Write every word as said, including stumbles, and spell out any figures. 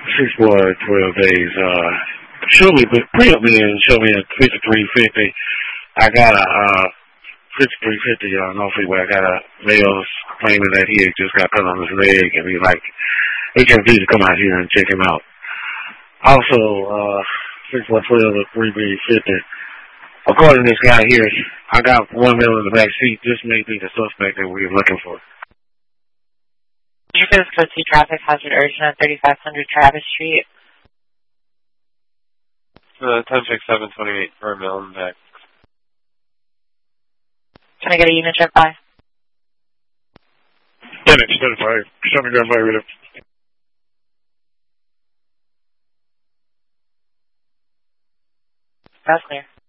six boy, twelve days. Uh, show me, but pre up me and show me a fifty-three fifty. I got a uh, fifty-three fifty on uh, no freeway. I got a male claiming that he had just got cut on his leg, and he like H M V to come out here and check him out. Also, uh, six one twelve with three B fifty. According to this guy here, I got one male in the back seat. This may be the suspect that we're looking for. You guys go see traffic hazard urgent on thirty-five hundred Travis Street. Uh, ten six seven twenty-eight for a male in the back. Can I get a unit check by? ten X thirty-five. Show me that by with it. That's clear.